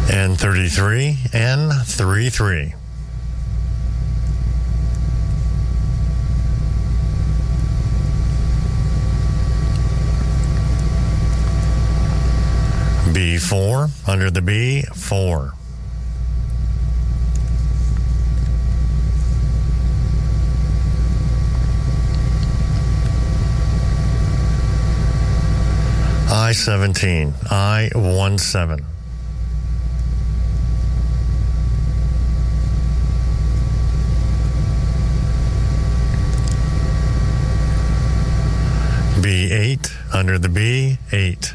N33, N33. B4, under the B, 4. I-17, I-17. B8, under the B, 8.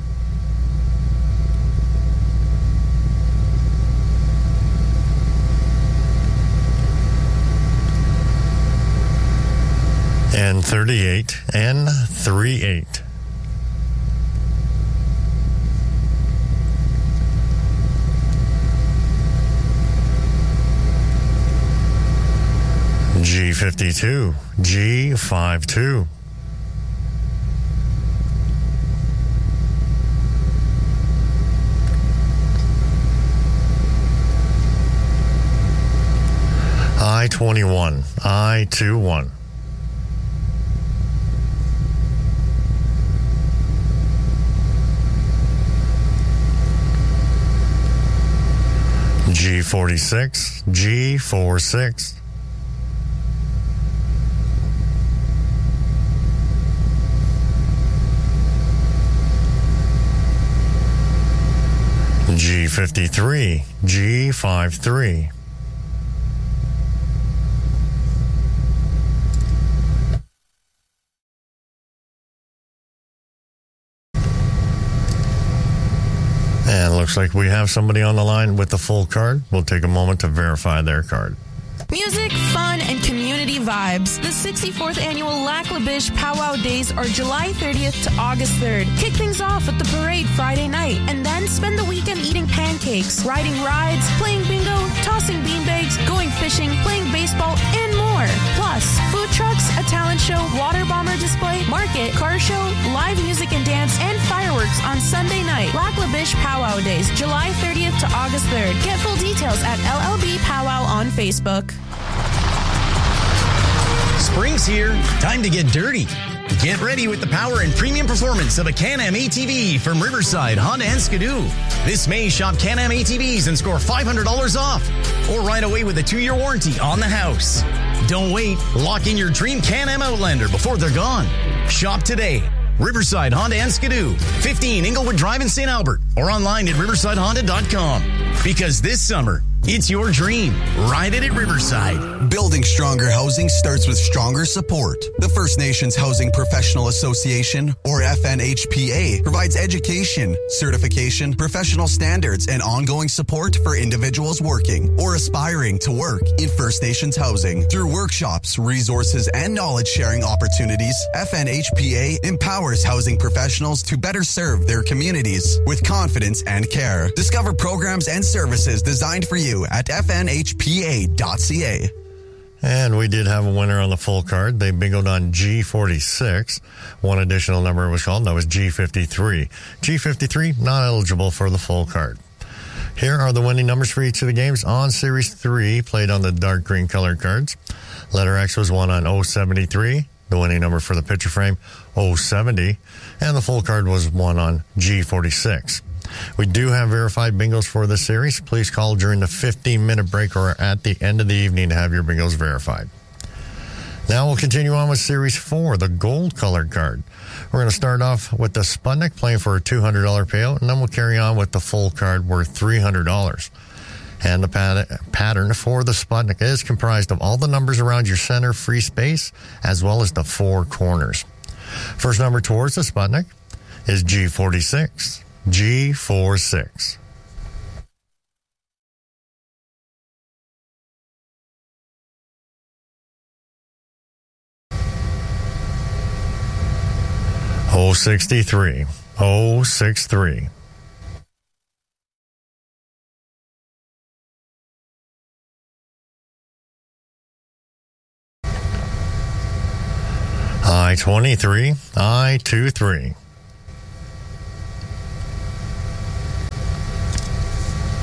N38, N38. G52, G52. I-21, I-21. G46, G46. G53, G53. And it looks like we have somebody on the line with the full card. We'll take a moment to verify their card. Music, fun, and community vibes. The 64th annual Lac La Biche Powwow Days are July 30th to August 3rd. Kick things off at the parade Friday night, and then spend the weekend eating pancakes, riding rides, playing bingo, tossing beanbags, going fishing, playing baseball, and more. Plus, food trucks, a talent show, water bomber display, market, car show, live music and dance, and fireworks on Sunday night. Lac La Biche Powwow Days, July 30th to August 3rd. Get full details at LLB Powwow on Facebook. Spring's here. Time to get dirty. Get ready with the power and premium performance of a Can-Am ATV from Riverside Honda and Skidoo. This May, shop Can-Am ATVs and score $500 off. Or ride away with a 2-year warranty on the house. Don't wait. Lock in your dream Can-Am Outlander before they're gone. Shop today. Riverside Honda and Skidoo, 15 Inglewood Drive in St. Albert, or online at riversidehonda.com. Because this summer, it's your dream. Ride it at Riverside. Building stronger housing starts with stronger support. The First Nations Housing Professional Association, or FNHPA, provides education, certification, professional standards, and ongoing support for individuals working or aspiring to work in First Nations housing. Through workshops, resources, and knowledge-sharing opportunities, FNHPA empowers housing professionals to better serve their communities with confidence and care. Discover programs and services designed for you at fnhpa.ca. And we did have a winner on the full card. They bingoed on G46. One additional number was called, and that was G53. G53, not eligible for the full card. Here are the winning numbers for each of the games on Series 3, played on the dark green colored cards. Letter X was won on 073. The winning number for the picture frame, 070. And the full card was won on G46. We do have verified bingos for this series. Please call during the 15-minute break or at the end of the evening to have your bingos verified. Now we'll continue on with Series 4, the gold-colored card. We're going to start off with the Sputnik playing for a $200 payout, and then we'll carry on with the full card worth $300. And the pattern for the Sputnik is comprised of all the numbers around your center free space, as well as the 4 corners. First number towards the Sputnik is G46. G46. O63. O63. I-23. I-23.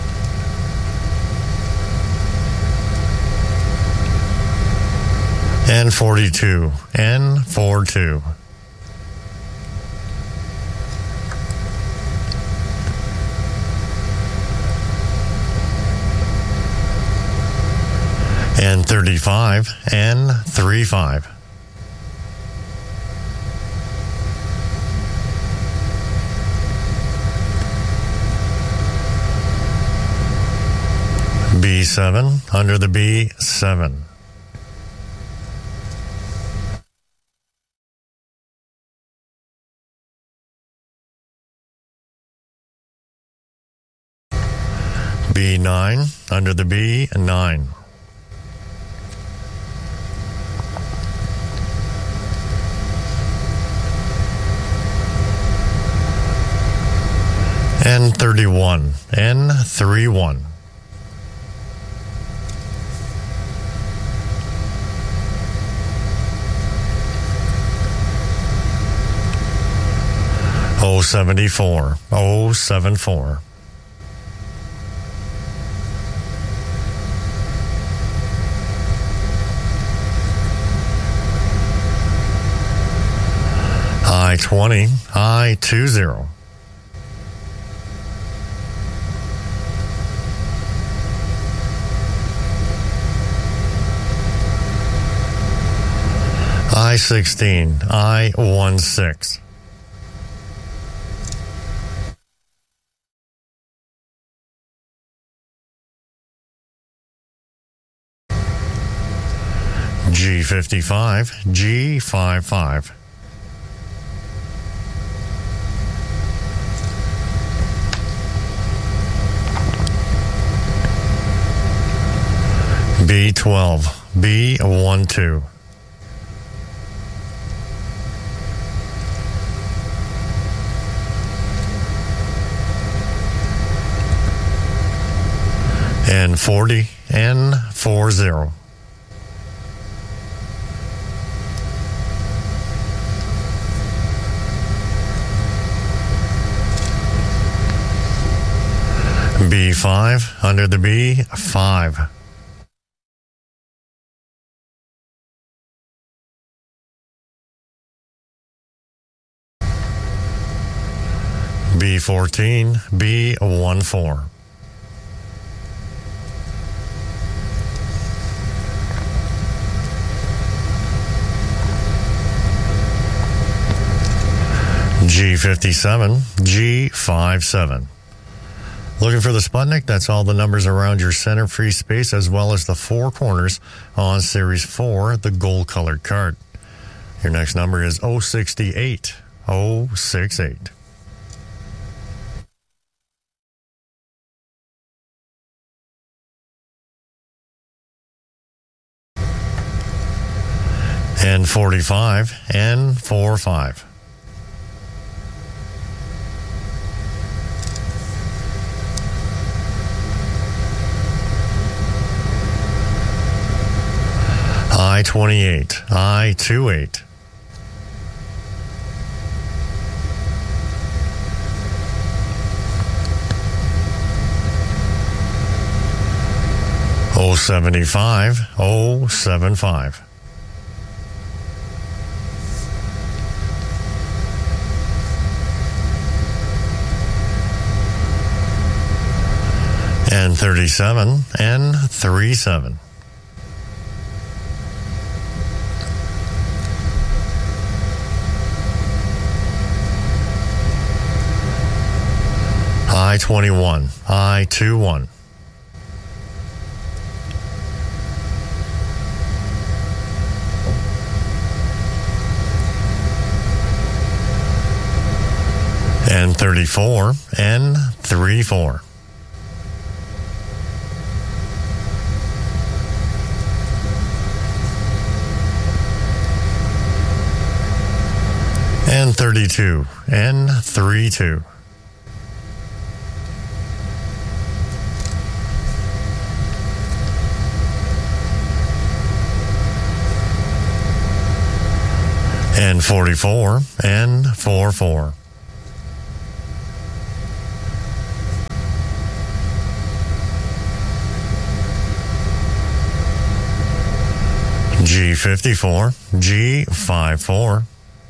And 42, N42. And 35, N35. B7, under the B7. B9, under the B9. N31, N31. O74, O74. I-20, I-20. I-16, I-16. G55, G55. B12, B12. N40, N40. B5, under the B5. B14, B14. G57, G57. Looking for the Sputnik? That's all the numbers around your center free space as well as the four corners on Series 4, the gold-colored card. Your next number is 068, 068. N45, N45. I-28, I-28. O75, O75. N37, N37. I-21, I-21. N34, N34. N32, N32. N44, N44. G54, G54.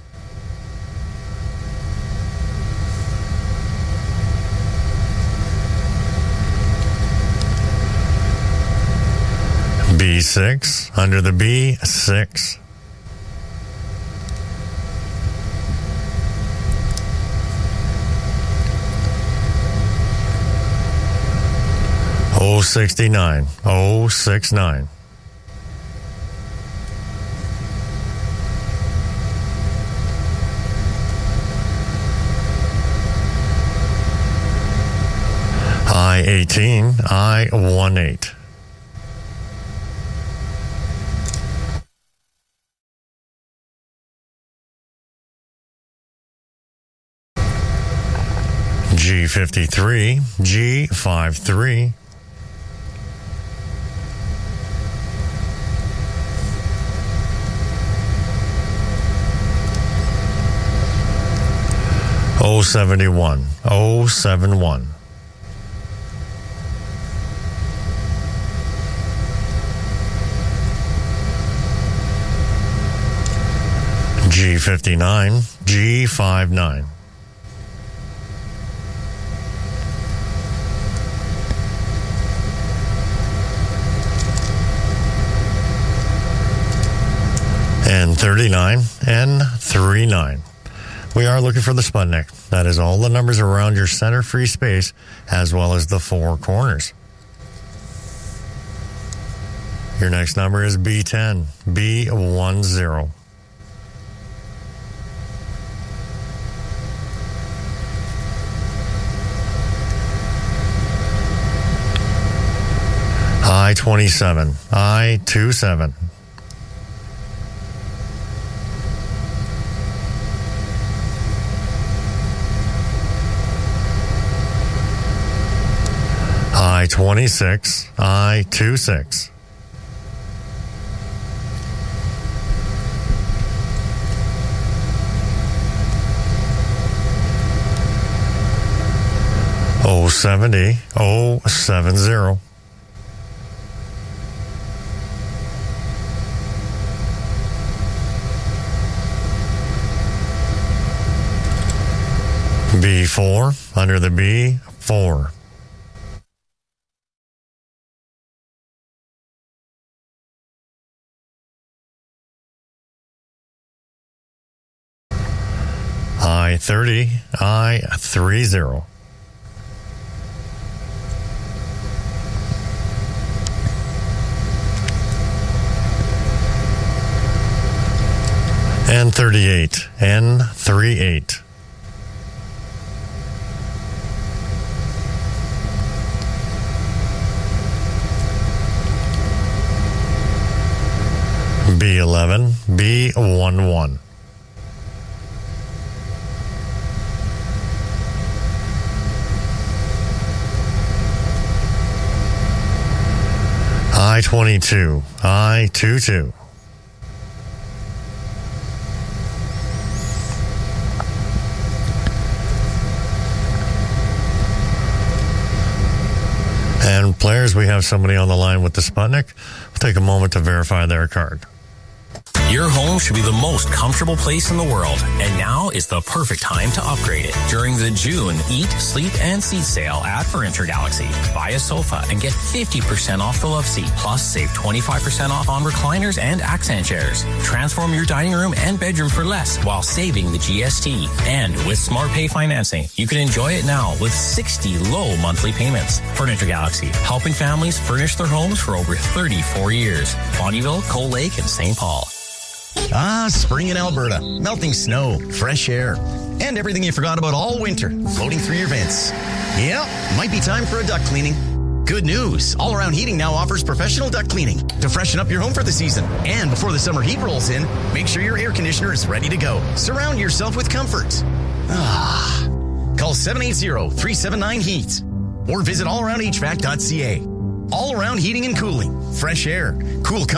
B6, under the B6. O69, O69. I-18, I-18. G53, G53. O71, O71. G59, G59. N39, N39. We are looking for the Sputnik. That is all the numbers around your center free space, as well as the four corners. Your next number is B10, B10. I-27, I-27. I-26, I-26. O70, O70. B4, under the B4. I-30, I-30. N38, N38. B11, B11. I-22, I-22. And players, we have somebody on the line with the Sputnik. We'll take a moment to verify their card. Your home should be the most comfortable place in the world, and now is the perfect time to upgrade it. During the June Eat, Sleep, and Seat sale at Furniture Galaxy, buy a sofa and get 50% off the love seat, plus save 25% off on recliners and accent chairs. Transform your dining room and bedroom for less while saving the GST. And with Smart Pay financing, you can enjoy it now with 60 low monthly payments. Furniture Galaxy, helping families furnish their homes for over 34 years. Bonnyville, Cold Lake, and St. Paul. Spring in Alberta. Melting snow, fresh air, and everything you forgot about all winter floating through your vents. Yeah, might be time for a duct cleaning. Good news. All Around Heating now offers professional duct cleaning to freshen up your home for the season. And before the summer heat rolls in, make sure your air conditioner is ready to go. Surround yourself with comfort. Call 780-379-HEAT or visit allaroundhvac.ca. All Around Heating and Cooling. Fresh air, cool comfort,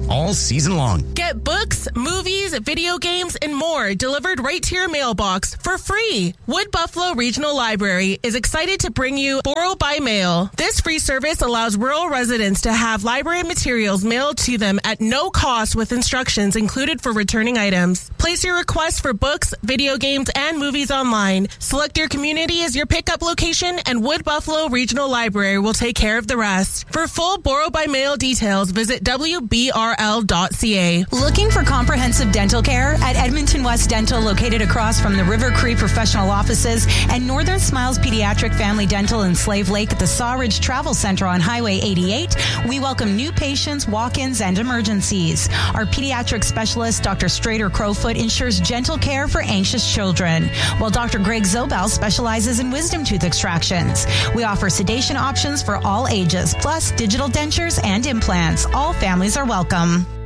all season long. Get books, movies, video games, and more delivered right to your mailbox for free. Wood Buffalo Regional Library is excited to bring you Borrow by Mail. This free service allows rural residents to have library materials mailed to them at no cost with instructions included for returning items. Place your request for books, video games, and movies online. Select your community as your pickup location, and Wood Buffalo Regional Library will take care of the rest. For full Borrow by Mail details, visit WBRL.ca. Looking for comprehensive dental care? At Edmonton West Dental, located across from the River Cree Professional Offices and Northern Smiles Pediatric Family Dental in Slave Lake at the Sawridge Travel Center on Highway 88, we welcome new patients, walk-ins, and emergencies. Our pediatric specialist, Dr. Strader Crowfoot, ensures gentle care for anxious children, while Dr. Greg Zobel specializes in wisdom tooth extractions. We offer sedation options for all ages, plus digital dentures and implants. All families are welcome.